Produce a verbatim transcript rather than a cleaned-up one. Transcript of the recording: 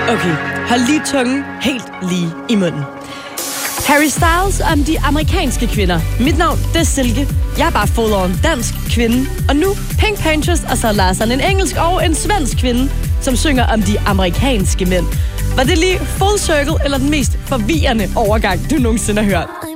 Okay, hold lige tungen helt lige i munden. Harry Styles om de amerikanske kvinder. Mit navn, det er Silke. Jeg er bare full-on dansk kvinde. Og nu Pink Panthers, og så Larsen, en engelsk og en svensk kvinde, som synger om de amerikanske mænd. Var det lige full circle, eller den mest forvirrende overgang, du nogensinde har hørt?